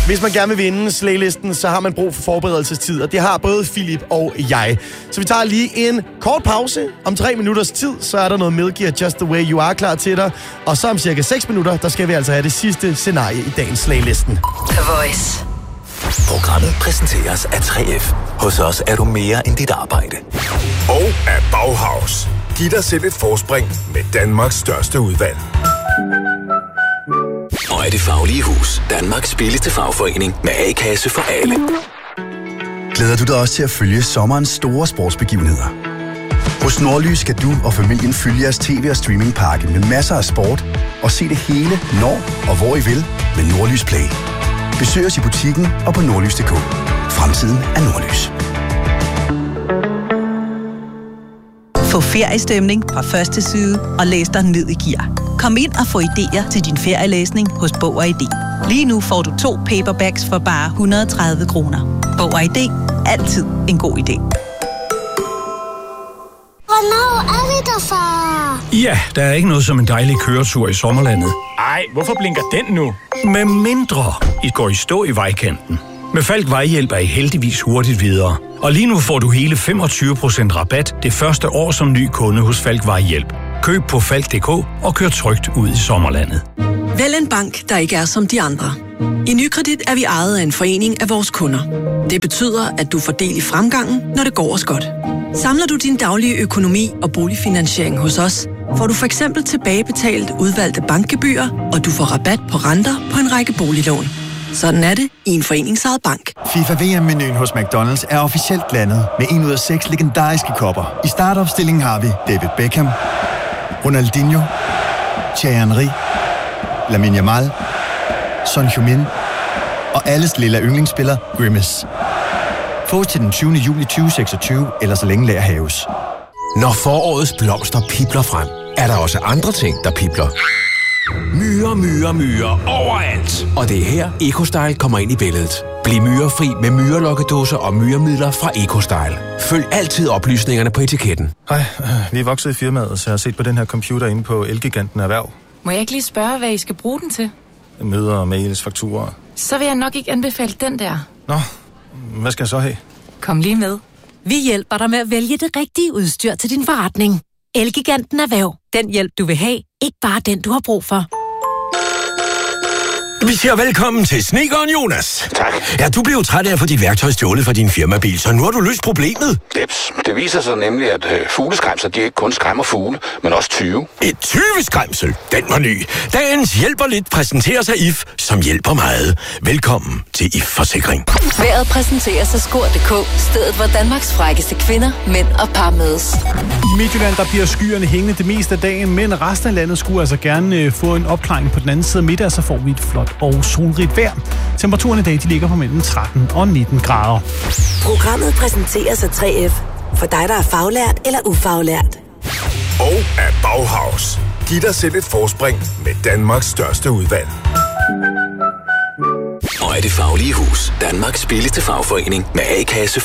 Hvis man gerne vil vinde slaylisten, så har man brug for forberedelsestid, og det har både Philip og jeg. Så vi tager lige en kort pause. Om 3 minutters tid, så er der noget Milky og Just The Way You Are klar til dig. Og så om cirka 6 minutter, der skal vi altså have det sidste scenarie i dagens slaylisten. The Voice. Programmet præsenteres af 3F. Hos os er du mere end dit arbejde. Og af Bauhaus. Giv dig selv et forspring med Danmarks største udvalg. Og af Det Faglige Hus. Danmarks billigste fagforening med A-kasse for alle. Glæder du dig også til at følge sommerens store sportsbegivenheder? Hos Nordlys skal du og familien følge jeres tv- og streamingpakke med masser af sport og se det hele, når og hvor I vil med Nordlys Play. Besøg os i butikken og på nordlys.dk. Fremtiden er Nordlys. Få feriestemning fra første side og læs dig ned i gear. Kom ind og få idéer til din ferielæsning hos Bog og ID. Lige nu får du 2 paperbacks for bare 130 kroner. Bog og ID. Altid en god idé. Hvornår er vi der, far? Ja, der er ikke noget som en dejlig køretur i sommerlandet. Ej, hvorfor blinker den nu? Med mindre I går i stå i vejkanten. Med Falk Vejhjælp er I heldigvis hurtigt videre. Og lige nu får du hele 25% rabat det første år som ny kunde hos Falk Vejhjælp. Køb på falk.dk og kør trygt ud i sommerlandet. Vælg en bank, der ikke er som de andre. I Nykredit er vi ejet af en forening af vores kunder. Det betyder, at du får del i fremgangen, når det går os godt. Samler du din daglige økonomi og boligfinansiering hos os, får du for eksempel tilbagebetalt udvalgte bankgebyrer, og du får rabat på renter på en række boliglån. Sådan er det i en foreningsejet bank. FIFA VM-menuen hos McDonald's er officielt landet med 1 ud af 6 legendariske kopper. I startopstillingen har vi David Beckham, Ronaldinho, Thierry Henry, Lamine Yamal, Son Heung-min og alles lille yndlingsspiller Grimace. Fås til den 20. juli 2026, eller så længe lager haves. Når forårets blomster pibler frem, er der også andre ting, der pibler. Myrer overalt. Og det er her EcoStyle kommer ind i billedet. Bliv myrefri med myrelokkedåser og myremidler fra EcoStyle. Følg altid oplysningerne på etiketten. Hej, vi er vokset i firmaet, så jeg har set på den her computer inde på Elgiganten Erhverv. Må jeg ikke lige spørge, hvad I skal bruge den til? Møder, mails, fakturer. Så vil jeg nok ikke anbefale den der. Nå, hvad skal jeg så have? Kom lige med. Vi hjælper dig med at vælge det rigtige udstyr til din forretning. Elgiganten Erhverv. Den hjælp, du vil have. Ikke bare den, du har brug for. Vi siger velkommen til snedkeren Jonas. Tak. Ja, du blev træt af at få dit værktøj stjålet fra din firmabil, så nu har du løst problemet. Det viser sig nemlig, at fugleskræmser, de ikke kun skræmmer fugle, men også tyve. Et tyveskræmsel? Den var ny. Dagens hjælper lidt præsenteres af IF, som hjælper meget. Velkommen til IF Forsikring. Været præsenteres af Skor.dk, stedet hvor Danmarks frækkeste kvinder, mænd og par mødes. I Midtjylland, der bliver skyerne hængende det meste af dagen, men resten af landet skulle altså gerne få en opklaring på den anden side af middag, så får vi et flot og solrigt vejr. Temperaturen i dag, de ligger på mellem 13 og 19 grader. Programmet præsenteres af 3F. For dig, der er faglært eller ufaglært. Og af Bauhaus. Giv dig selv et forspring med Danmarks største udvalg. Og af Det Faglige Hus. Danmarks billigste fagforening med A-kasse for